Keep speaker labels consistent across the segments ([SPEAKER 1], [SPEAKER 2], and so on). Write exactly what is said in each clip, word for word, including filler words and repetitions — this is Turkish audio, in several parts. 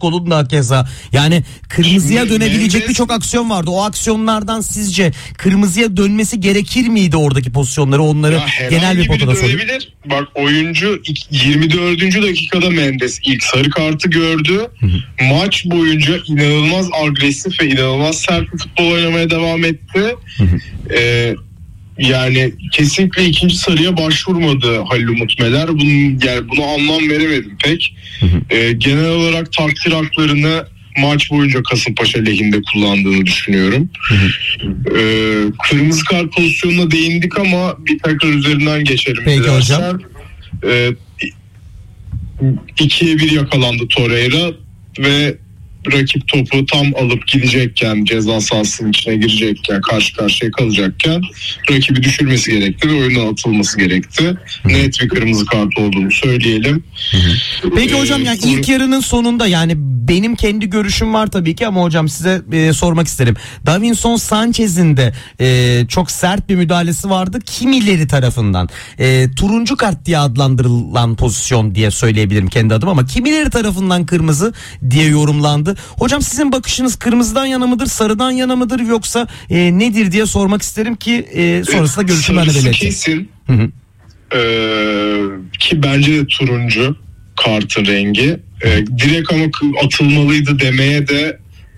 [SPEAKER 1] Kol'un da keza. Yani kırmızıya
[SPEAKER 2] Şimdi
[SPEAKER 1] dönebilecek
[SPEAKER 2] Mendes...
[SPEAKER 1] birçok aksiyon vardı. O aksiyonlardan sizce kırmızıya dönmesi gerekir miydi oradaki pozisyonları? Onları
[SPEAKER 2] ya
[SPEAKER 1] genel bir potada sorayım.
[SPEAKER 2] Bak oyuncu yirmi dördüncü dakikada Mendes ilk sarı kartı gördü. Hı hı. Maç boyunca inanılmaz agresif ve inanılmaz sert bir futbol oynamaya devam etti. Hı hı. Ee, yani kesinlikle ikinci sarıya başvurmadı Halil Umut Meler. Bunun, yani buna anlam veremedim pek. Hı hı. Ee, genel olarak takdir haklarını maç boyunca Kasımpaşa lehinde kullandığını düşünüyorum. Hı hı. Ee, kırmızı kart pozisyonuna değindik ama bir tekrar üzerinden geçelim.
[SPEAKER 1] Peki dilersen. Hocam.
[SPEAKER 2] Ee, ikiye bir yakalandı Torreira ve rakip topu tam alıp gidecekken, ceza sahasının içine girecekken, karşı karşıya kalacakken rakibi düşürmesi gerekti ve oyundan atılması gerekti. Net bir kırmızı kart olduğunu söyleyelim.
[SPEAKER 1] Peki hocam, yani ilk yarının sonunda, yani benim kendi görüşüm var tabii ki ama hocam size e, sormak isterim. Davinson Sanchez'in de e, çok sert bir müdahalesi vardı kimileri tarafından. E, turuncu kart diye adlandırılan pozisyon diye söyleyebilirim kendi adıma ama kimileri tarafından kırmızı diye yorumlandı. Hocam sizin bakışınız kırmızıdan yana mıdır, sarıdan yana mıdır, yoksa e, nedir diye sormak isterim ki e, sonrasında görüşümü ben de belirteyim.
[SPEAKER 2] Kesin. Hı hı. Ee, ki bence de turuncu kartın rengi. Ee, direkt ama atılmalıydı demeye de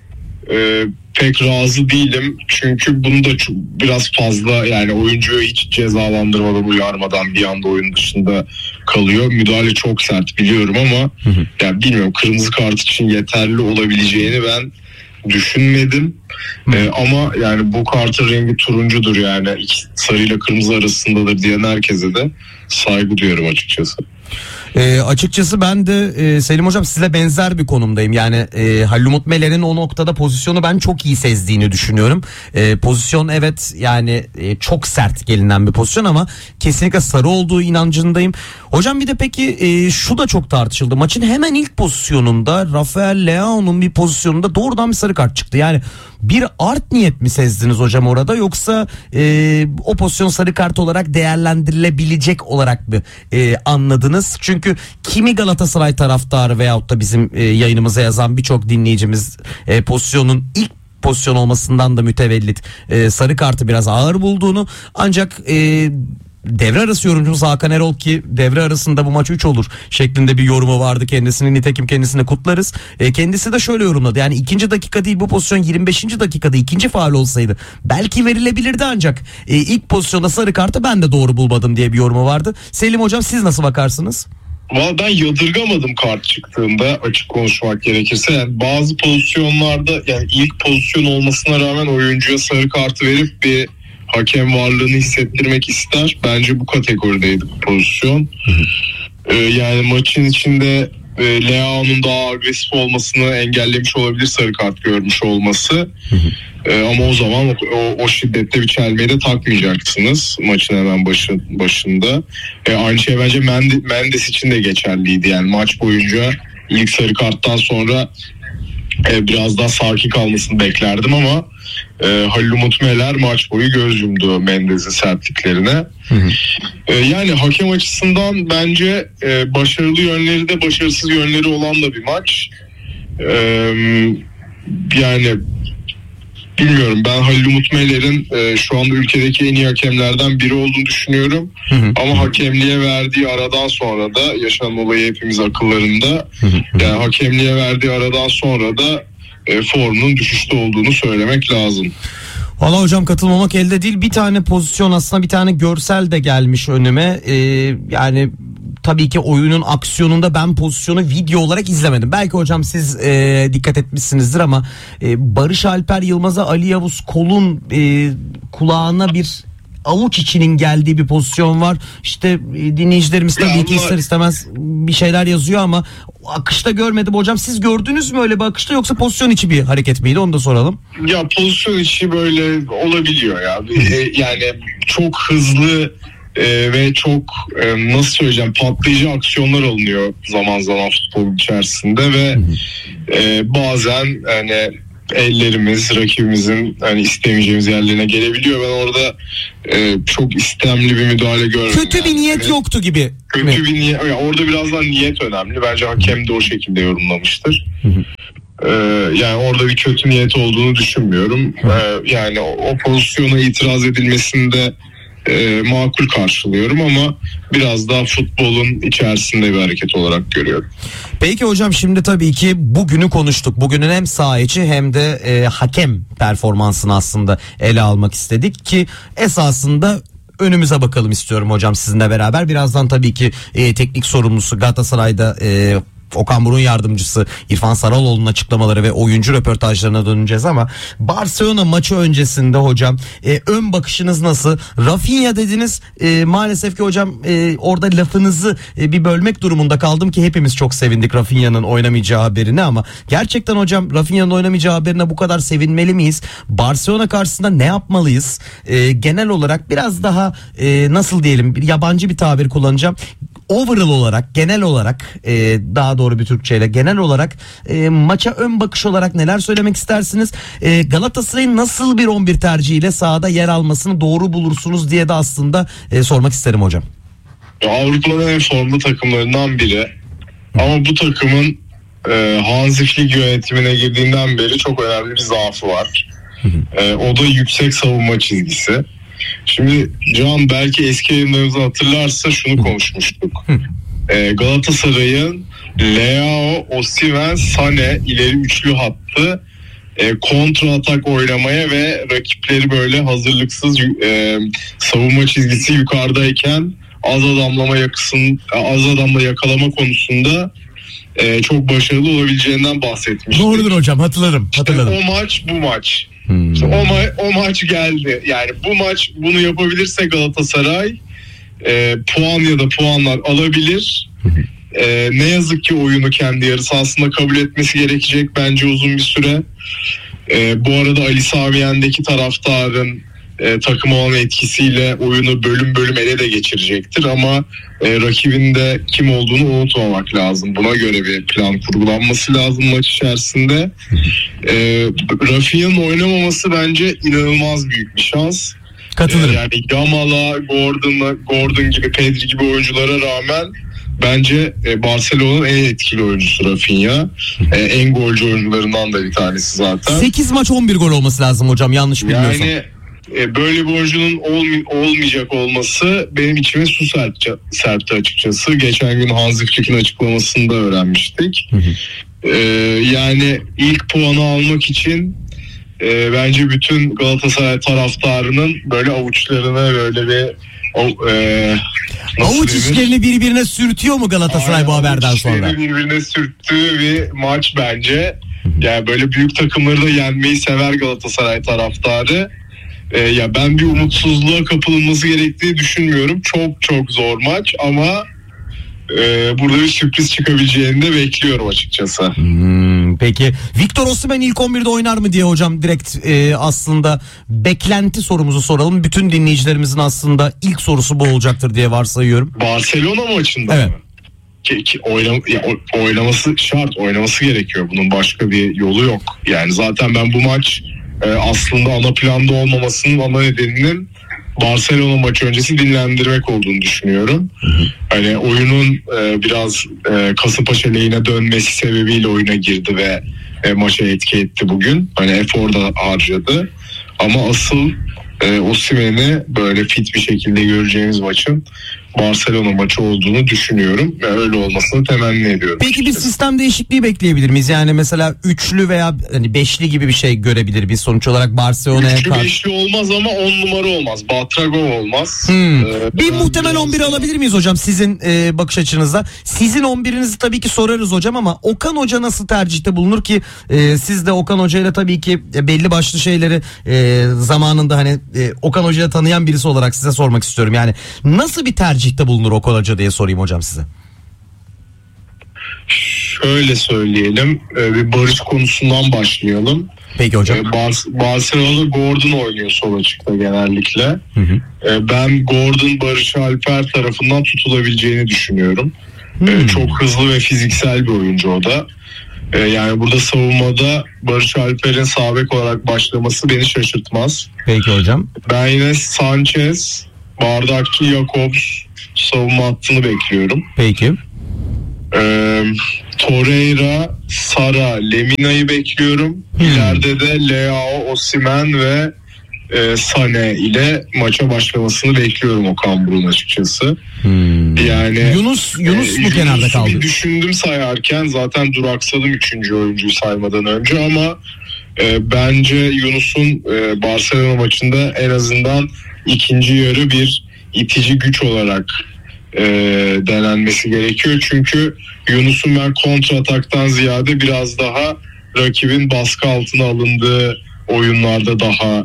[SPEAKER 2] e, pek razı değilim. Çünkü bunu da çok, biraz fazla, yani oyuncuyu hiç cezalandırmadan, uyarmadan bir anda oyun dışında kalıyor. Müdahale çok sert biliyorum ama hı hı. yani bilmiyorum, kırmızı kart için yeterli olabileceğini ben düşünmedim. Ee, ama yani bu kartın rengi turuncudur, yani sarıyla kırmızı arasındadır diyen herkese de saygı duyuyorum açıkçası.
[SPEAKER 1] E, açıkçası ben de e, Selim hocam size benzer bir konumdayım. Yani e, Halil Umut Meler'in o noktada pozisyonu ben çok iyi sezdiğini düşünüyorum. E, pozisyon evet yani e, çok sert gelinen bir pozisyon ama kesinlikle sarı olduğu inancındayım. Hocam bir de peki e, şu da çok tartışıldı. Maçın hemen ilk pozisyonunda Rafael Leao'nun bir pozisyonunda doğrudan bir sarı kart çıktı. Yani bir art niyet mi sezdiniz hocam orada, yoksa e, o pozisyon sarı kart olarak değerlendirilebilecek olarak mı e, anladınız? Çünkü kimi Galatasaray taraftarı veyahut da bizim e, yayınımıza yazan birçok dinleyicimiz e, pozisyonun ilk pozisyon olmasından da mütevellit e, sarı kartı biraz ağır bulduğunu, ancak e, devre arası yorumcumuz Hakan Erol, ki devre arasında bu maç üç olur şeklinde bir yorumu vardı kendisinin, nitekim kendisine kutlarız. E, kendisi de şöyle yorumladı: yani ikinci dakika değil, bu pozisyon yirmi beşinci dakikada ikinci faul olsaydı belki verilebilirdi, ancak e, ilk pozisyonda sarı kartı ben de doğru bulmadım diye bir yorumu vardı. Selim hocam siz nasıl bakarsınız?
[SPEAKER 2] Valla ben yadırgamadım kart çıktığında, açık konuşmak gerekirse. Yani bazı pozisyonlarda, yani ilk pozisyon olmasına rağmen oyuncuya sarı kartı verip bir hakem varlığını hissettirmek ister. Bence bu kategorideydi bu pozisyon. Ee, yani maçın içinde e, Leao'nun daha agresif olmasını engellemiş olabilir sarı kart görmüş olması. Ee, ama o zaman o, o şiddette bir çelmeyi de takmayacaksınız maçın hemen başı, başında. Ee, aynı şey bence Mendes, Mendes için de geçerliydi. Yani maç boyunca ilk sarı karttan sonra e, biraz daha sakin kalmasını beklerdim ama e, Halil Umut Meler maç boyu göz yumdu Mendes'in sertliklerine. Hı hı. E, yani hakem açısından bence e, başarılı yönleri de başarısız yönleri olan da bir maç. E, yani bilmiyorum, ben Halil Umut Meler'in e, şu anda ülkedeki en iyi hakemlerden biri olduğunu düşünüyorum. Hı hı. Ama hakemliğe verdiği aradan sonra da yaşanan olayı hepimiz akıllarında. Hı hı. Yani hakemliğe verdiği aradan sonra da e, formunun düşüşte olduğunu söylemek lazım.
[SPEAKER 1] Valla hocam katılmamak elde değil. Bir tane pozisyon, aslında bir tane görsel de gelmiş önüme. Ee, yani tabii ki oyunun aksiyonunda ben pozisyonu video olarak izlemedim. Belki hocam siz e, dikkat etmişsinizdir ama e, Barış Alper Yılmaz'a Ali Yavuz Kol'un e, kulağına bir avuç içinin geldiği bir pozisyon var. İşte e, dinleyicilerimiz tabii ki ister istemez bir şeyler yazıyor ama akışta görmedim hocam. Siz gördünüz mü öyle bir akışta, yoksa pozisyon içi bir hareket miydi, onu da soralım.
[SPEAKER 2] Ya pozisyon içi böyle olabiliyor ya. Yani çok hızlı Ee, ve çok e, nasıl söyleyeceğim, patlayıcı aksiyonlar alınıyor zaman zaman futbolun içerisinde ve e, bazen hani ellerimiz rakibimizin hani istemeyeceğimiz yerlerine gelebiliyor. Ben orada e, çok istemli bir müdahale görmedim.
[SPEAKER 1] Kötü bir niyet yani. Yoktu gibi.
[SPEAKER 2] Kötü mi? bir niyet. Yani orada biraz daha niyet önemli. Bence hakem de o şekilde yorumlamıştır. Hı hı. Ee, yani orada bir kötü niyet olduğunu düşünmüyorum. Ee, yani o, o pozisyona itiraz edilmesinde e, makul karşılıyorum ama biraz daha futbolun içerisinde bir hareket olarak görüyorum.
[SPEAKER 1] Peki hocam, şimdi tabii ki bugünü konuştuk. Bugünün hem saha içi hem de e, hakem performansını aslında ele almak istedik ki esasında önümüze bakalım istiyorum hocam sizinle beraber. Birazdan tabii ki e, teknik sorumlusu Galatasaray'da e, Okan Buruk'un yardımcısı İrfan Saraloğlu'nun açıklamaları ve oyuncu röportajlarına döneceğiz ama Barcelona maçı öncesinde hocam e, ön bakışınız nasıl? Rafinha dediniz, e, maalesef ki hocam e, orada lafınızı e, bir bölmek durumunda kaldım ki hepimiz çok sevindik Rafinha'nın oynamayacağı haberine ama gerçekten hocam Rafinha'nın oynamayacağı haberine bu kadar sevinmeli miyiz? Barcelona karşısında ne yapmalıyız? E, genel olarak biraz daha e, nasıl diyelim, bir yabancı bir tabir kullanacağım. Overall olarak, genel olarak, e, daha doğru bir Türkçeyle genel olarak e, maça ön bakış olarak neler söylemek istersiniz? E, Galatasaray'ın nasıl bir on bir tercihiyle sahada yer almasını doğru bulursunuz diye de aslında e, sormak isterim hocam.
[SPEAKER 2] Avrupa'nın en formlu takımlarından biri. Ama bu takımın e, Hansi Flick yönetimine girdiğinden beri çok önemli bir zaafı var. E, o da yüksek savunma çizgisi. Şimdi Can belki eski yayınlarımızı hatırlarsa şunu konuşmuştuk. Ee, Galatasaray'ın Leao, Osimhen, Sané ileri üçlü hattı e, kontra atak oynamaya ve rakipleri böyle hazırlıksız e, savunma çizgisi yukarıdayken az adamlama yakısın, az adamla yakalama konusunda e, çok başarılı olabileceğinden bahsetmiştik.
[SPEAKER 1] Doğrudur hocam, hatırlarım. hatırladım.
[SPEAKER 2] İşte o maç bu maç. Hmm. İşte o, ma- o maç geldi. Yani bu maç bunu yapabilirse Galatasaray e, puan ya da puanlar alabilir. E, ne yazık ki oyunu kendi yarı sahasında kabul etmesi gerekecek bence uzun bir süre. E, bu arada Ali Sami Yen'deki taraftarın e, takıma olan etkisiyle oyunu bölüm bölüm ele de geçirecektir ama e, rakibin de kim olduğunu unutmamak lazım. Buna göre bir plan kurgulanması lazım maç içerisinde. E, Rafinha'nın oynamaması bence inanılmaz büyük bir şans.
[SPEAKER 1] Katılırım.
[SPEAKER 2] E, yani Yamal'a, Gordon'a, Gordon gibi, Pedri gibi oyunculara rağmen bence e, Barcelona'nın en etkili oyuncusu Rafinha. E, en golcü oyuncularından da bir tanesi zaten.
[SPEAKER 1] sekiz maç on bir gol olması lazım hocam, yanlış bilmiyorsam.
[SPEAKER 2] Yani e, böyle bir oyuncunun olmay- olmayacak olması benim içime su serpti, serpti açıkçası. Geçen gün Hansi Flick'in açıklamasında öğrenmiştik. Hı hı. E, yani ilk puanı almak için e, bence bütün Galatasaray taraftarının böyle avuçlarına böyle bir o, e,
[SPEAKER 1] avuç içlerini birbirine sürtüyor mu Galatasaray Aynen, bu haberden sonra?
[SPEAKER 2] Avuç birbirine sürttüğü bir maç bence. Yani böyle büyük takımları da yenmeyi sever Galatasaray taraftarı. Ee, ya ben bir umutsuzluğa kapılınması gerektiğini düşünmüyorum. Çok çok zor maç ama e, burada bir sürpriz çıkabileceğini de bekliyorum açıkçası.
[SPEAKER 1] Hmm, peki Victor Osimhen ilk on birde oynar mı diye hocam direkt e, aslında beklenti sorumuzu soralım. Bütün dinleyicilerimizin aslında ilk sorusu bu olacaktır diye varsayıyorum.
[SPEAKER 2] Barcelona maçında evet. mı? Ki, ki oynam, ya, oynaması şart, oynaması gerekiyor. Bunun başka bir yolu yok. Yani zaten ben bu maç e, aslında ana planda olmamasının ana nedeninin Barcelona maçı öncesi dinlendirmek olduğunu düşünüyorum. Hı hı. Hani oyunun e, biraz e, Kasımpaşa lehine dönmesi sebebiyle oyuna girdi ve e, maça etki etti bugün. Hani efor da harcadı. Ama asıl e, Osimhen'i böyle fit bir şekilde göreceğimiz maçın Barcelona maçı olduğunu düşünüyorum ve öyle olmasını temenni ediyorum.
[SPEAKER 1] Peki bir sistem değişikliği bekleyebilir miyiz? Yani mesela üçlü veya hani beşli gibi bir şey görebilir miyiz sonuç olarak Barcelona'ya
[SPEAKER 2] karşı?
[SPEAKER 1] Üçlü
[SPEAKER 2] beşli olmaz ama on numara olmaz. Batragov olmaz.
[SPEAKER 1] Hmm. Ee, bir muhtemel on biri alabilir miyiz hocam sizin e, bakış açınızda? Sizin on birinizi tabii ki sorarız hocam ama Okan Hoca nasıl tercihte bulunur ki e, siz de Okan Hoca ile tabii ki belli başlı şeyleri e, zamanında hani e, Okan Hoca'yı tanıyan birisi olarak size sormak istiyorum. Yani nasıl bir tercih de bulunur Okan Hoca diye sorayım hocam size.
[SPEAKER 2] Şöyle söyleyelim, bir barış konusundan başlayalım.
[SPEAKER 1] Peki hocam.
[SPEAKER 2] Bar- Barcelona'da Gordon oynuyor sol açıkta genellikle. Hı hı. Ben Gordon Barış Alper tarafından tutulabileceğini düşünüyorum. Hı. Çok hızlı ve fiziksel bir oyuncu o da. Ee, yani burada savunmada Barış Alper'in sağ bek olarak başlaması beni şaşırtmaz.
[SPEAKER 1] Peki hocam.
[SPEAKER 2] Ben yine Sanchez, Bardakçı, Jakobs savunma hattını bekliyorum.
[SPEAKER 1] Peki.
[SPEAKER 2] Ee, Torreira, Sara, Lemina'yı bekliyorum. Hmm. İleride de Leao, Osimhen ve e, Sané ile maça başlamasını bekliyorum Okan Buruk'un açıkçası.
[SPEAKER 1] Hmm.
[SPEAKER 2] Yani
[SPEAKER 1] Yunus Yunus
[SPEAKER 2] e,
[SPEAKER 1] mu kenarda kaldı?
[SPEAKER 2] Bir düşündüm sayarken, zaten duraksadım üçüncü oyuncuyu saymadan önce, ama e, bence Yunus'un e, Barcelona maçında en azından ikinci yarı bir itici güç olarak e, denenmesi gerekiyor. Çünkü Yunus'un ben kontra ataktan ziyade biraz daha rakibin baskı altına alındığı oyunlarda daha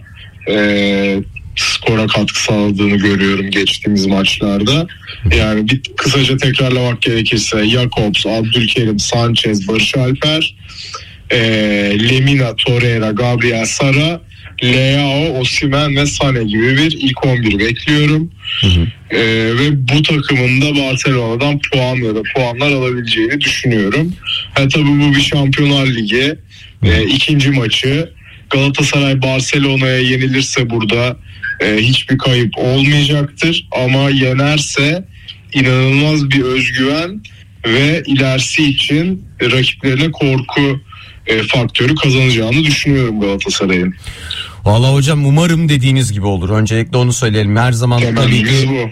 [SPEAKER 2] e, skora katkı sağladığını görüyorum geçtiğimiz maçlarda. Yani bir kısaca tekrarlamak gerekirse Jakobs, Abdülkerim, Sanchez, Barış Alper, e, Lemina, Torreira, Gabriel Sara, Leao, Osimhen ve Sané gibi bir ilk on bir bekliyorum. Hı hı. Ee, ve bu takımın da Barcelona'dan puan ya da puanlar alabileceğini düşünüyorum. Ha, tabii bu bir Şampiyonlar Ligi e, ikinci maçı. Galatasaray Barcelona'ya yenilirse burada e, hiçbir kayıp olmayacaktır. Ama yenerse inanılmaz bir özgüven ve ilerisi için rakiplerine korku e, faktörü kazanacağını düşünüyorum Galatasaray'ın.
[SPEAKER 1] Vallahi hocam umarım dediğiniz gibi olur. Öncelikle onu söyleyelim. Her zaman tabii ki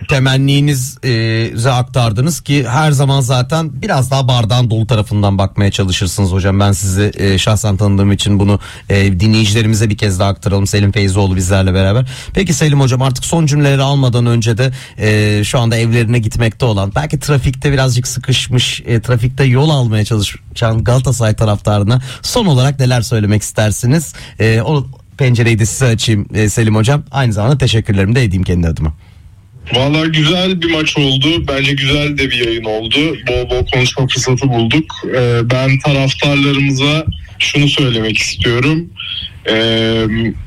[SPEAKER 1] temenninize aktardınız ki her zaman zaten biraz daha bardağın dolu tarafından bakmaya çalışırsınız hocam. Ben sizi e, şahsen tanıdığım için bunu e, dinleyicilerimize bir kez daha aktaralım. Selim Feyzoğlu bizlerle beraber. Peki Selim hocam, artık son cümleleri almadan önce de e, şu anda evlerine gitmekte olan, belki trafikte birazcık sıkışmış, e, trafikte yol almaya çalışan Galatasaray taraftarına son olarak neler söylemek istersiniz? E, o pencereyi de size açayım e, Selim hocam. Aynı zamanda teşekkürlerimi de edeyim kendi adıma.
[SPEAKER 2] Vallahi güzel bir maç oldu. Bence güzel de bir yayın oldu. Bol bol konuşma fırsatı bulduk. Ee, ben taraftarlarımıza şunu söylemek istiyorum. Ee,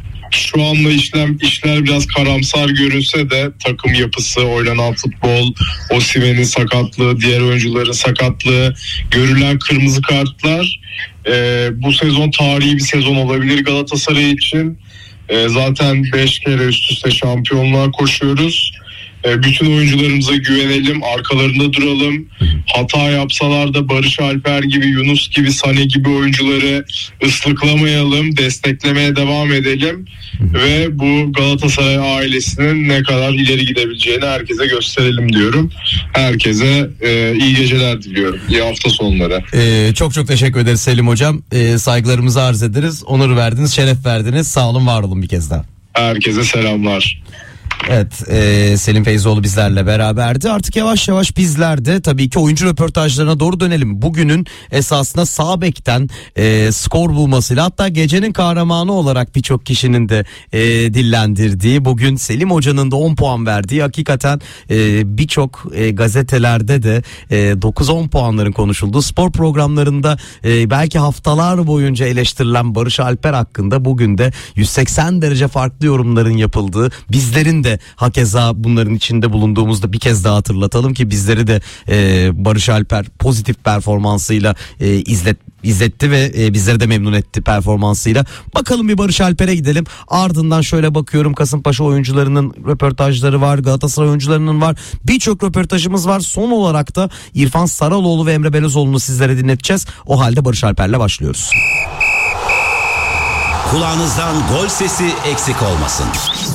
[SPEAKER 2] şu anda işlem, işler biraz karamsar görünse de takım yapısı, oynanan futbol, Osimhen'in sakatlığı, diğer oyuncuların sakatlığı, görülen kırmızı kartlar, e, bu sezon tarihi bir sezon olabilir Galatasaray için. E, zaten beş kere üst üste şampiyonluğa koşuyoruz. E, bütün oyuncularımıza güvenelim, arkalarında duralım. Hata yapsalar da Barış Alper gibi, Yunus gibi, Sané gibi oyuncuları ıslıklamayalım, desteklemeye devam edelim. Ve bu Galatasaray ailesinin ne kadar ileri gidebileceğini herkese gösterelim diyorum. Herkese e, iyi geceler diliyorum. İyi hafta sonları.
[SPEAKER 1] Ee, çok çok teşekkür ederiz Selim hocam. Ee, saygılarımızı arz ederiz. Onur verdiniz, şeref verdiniz. Sağ olun, var olun bir kez daha.
[SPEAKER 2] Herkese selamlar.
[SPEAKER 1] Evet, e, Selim Feyzoğlu bizlerle beraberdi. Artık yavaş yavaş bizler de tabii ki oyuncu röportajlarına doğru dönelim. Bugünün esasında sağ bekten e, skor bulmasıyla, hatta gecenin kahramanı olarak birçok kişinin de e, dillendirdiği, bugün Selim Hoca'nın da on puan verdiği, hakikaten e, birçok e, gazetelerde de e, dokuz on puanların konuşulduğu, spor programlarında e, belki haftalar boyunca eleştirilen Barış Alper hakkında bugün de yüz seksen derece farklı yorumların yapıldığı, bizlerin de hakeza bunların içinde bulunduğumuzda bir kez daha hatırlatalım ki bizleri de e, Barış Alper pozitif performansıyla e, izlet izletti ve e, bizleri de memnun etti performansıyla. Bakalım bir Barış Alper'e gidelim. Ardından şöyle bakıyorum, Kasımpaşa oyuncularının röportajları var, Galatasaray oyuncularının var. Birçok röportajımız var. Son olarak da İrfan Saraloğlu ve Emre Belözoğlu'nu sizlere dinleteceğiz. O halde Barış Alper'le başlıyoruz.
[SPEAKER 3] Kulağınızdan gol sesi eksik olmasın.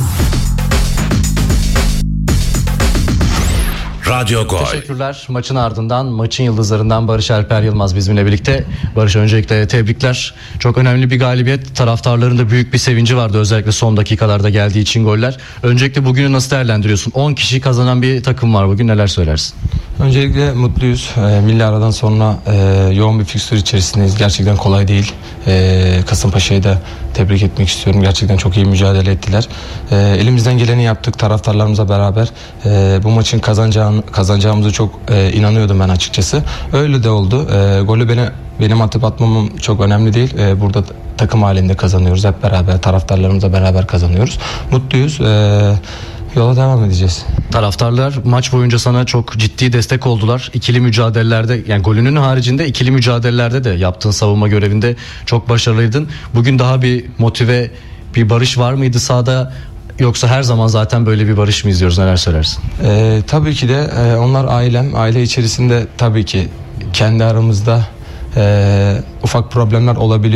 [SPEAKER 3] Radyo Gol.
[SPEAKER 4] Teşekkürler. Maçın ardından, maçın yıldızlarından Barış Alper Yılmaz bizimle birlikte. Barış, öncelikle tebrikler. Çok önemli bir galibiyet. Taraftarların da büyük bir sevinci vardı, özellikle son dakikalarda geldiği için goller. Öncelikle bugünü nasıl değerlendiriyorsun? on kişi kazanan bir takım var bugün, neler söylersin?
[SPEAKER 5] Öncelikle mutluyuz. E, milli aradan sonra e, yoğun bir fikstür içerisindeyiz. Gerçekten kolay değil. E, Kasımpaşa'yı da tebrik etmek istiyorum. Gerçekten çok iyi mücadele ettiler. E, elimizden geleni yaptık taraftarlarımızla beraber. E, bu maçın kazanacağını, kazanacağımızı çok e, inanıyordum ben açıkçası. Öyle de oldu. E, golü beni, benim atıp atmamam çok önemli değil. E, burada takım halinde kazanıyoruz. Hep beraber taraftarlarımızla beraber kazanıyoruz. Mutluyuz. E, yola devam edeceğiz.
[SPEAKER 4] Taraftarlar maç boyunca sana çok ciddi destek oldular. İkili mücadelelerde, yani golünün haricinde ikili mücadelelerde de yaptığın savunma görevinde çok başarılıydın. Bugün daha bir motive, bir barış var mıydı sahada? Yoksa her zaman zaten böyle bir barış mı izliyoruz? Neler söylersin?
[SPEAKER 5] Ee, tabii ki de e, onlar ailem. Aile içerisinde tabii ki kendi aramızda e, ufak problemler olabiliyor.